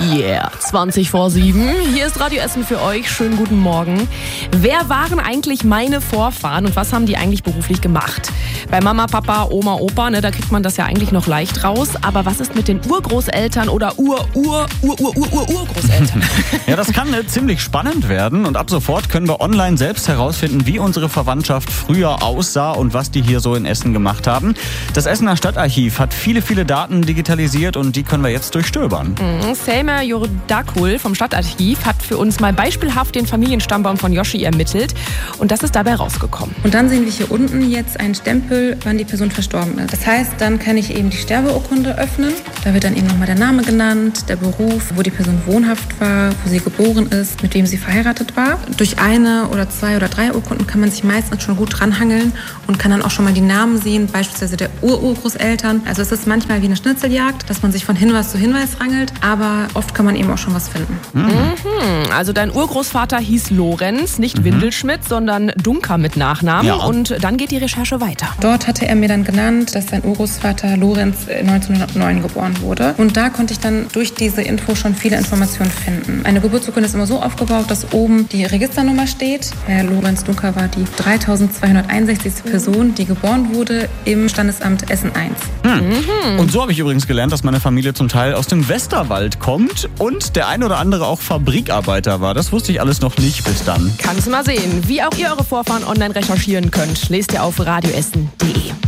Yeah, 20:07. Hier ist Radio Essen für euch. Schönen guten Morgen. Wer waren eigentlich meine Vorfahren und was haben die eigentlich beruflich gemacht? Bei Mama, Papa, Oma, Opa, da kriegt man das ja eigentlich noch leicht raus. Aber was ist mit den Urgroßeltern oder Urgroßeltern? Ja, das kann ziemlich spannend werden. Und ab sofort können wir online selbst herausfinden, wie unsere Verwandtschaft früher aussah und was die hier so in Essen gemacht haben. Das Essener Stadtarchiv hat viele Daten digitalisiert und die können wir jetzt durchstöbern. Selma Jordakul vom Stadtarchiv hat für uns mal beispielhaft den Familienstammbaum von Yoshi ermittelt und das ist dabei rausgekommen. Und dann sehen wir hier unten jetzt einen Stempel, wann die Person verstorben ist. Das heißt, dann kann ich eben die Sterbeurkunde öffnen. Da wird dann eben nochmal der Name genannt, der Beruf, wo die Person wohnhaft war, wo sie geboren ist, mit wem sie verheiratet war. Durch eine oder zwei oder drei Urkunden kann man sich meistens schon gut dranhangeln und kann dann auch schon mal die Namen sehen, beispielsweise der Urgroßeltern. Also es ist manchmal wie eine Schnitzeljagd, dass man sich von Hinweis zu Hinweis rangelt, aber oft kann man eben auch schon was finden. Also dein Urgroßvater hieß Lorenz, nicht Windelschmidt, sondern Dunker mit Nachnamen. Ja. Und dann geht die Recherche weiter. Dort hatte er mir dann genannt, dass sein Urgroßvater Lorenz 1909 geboren wurde. Und da konnte ich dann durch diese Info schon viele Informationen finden. Eine Geburtsurkunde ist immer so aufgebaut, dass oben die Registernummer steht. Herr Lorenz Dunker war die 3261. Person, die geboren wurde im Standesamt Essen 1. Und so habe ich übrigens gelernt, dass meine Familie zum Teil aus dem Westerwald kommt und der ein oder andere auch Fabrikarbeiter war. Das wusste ich alles noch nicht bis dann. Kannst du mal sehen, wie auch ihr eure Vorfahren online recherchieren könnt. Lest ihr auf radioessen.de.